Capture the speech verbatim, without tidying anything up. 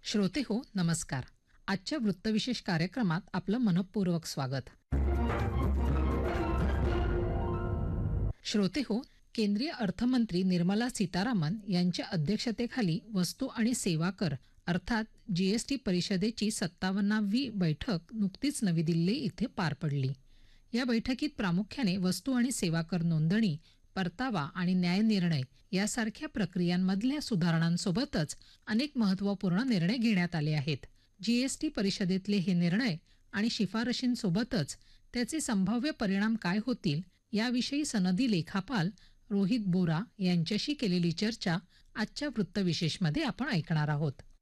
श्रोते हो नमस्कार. आजच्या वृत्तविशेष कार्यक्रमात आपलं मनःपूर्वक स्वागत. श्रोते हो, केंद्रीय अर्थमंत्री निर्मला सीतारामन यांच्या अध्यक्षतेखाली वस्तू आणि सेवा कर अर्थात जीएसटी परिषदेची सत्तावन्नावी बैठक नुकतीच नवी दिल्ली इथे पार पडली. या बैठकीत प्रामुख्याने वस्तू आणि सेवा कर नोंदणी, परतावा आणि न्यायनिर्णय यासारख्या प्रक्रियांमधल्या सुधारणांसोबतच अनेक महत्त्वपूर्ण निर्णय घेण्यात आले आहेत. जीएसटी परिषदेतले हे निर्णय आणि शिफारशींसोबतच त्याचे संभाव्य परिणाम काय होतील याविषयी सनदी लेखापाल रोहित बोरा यांच्याशी केलेली चर्चा आजच्या वृत्तविशेषमध्ये आपण ऐकणार आहोत.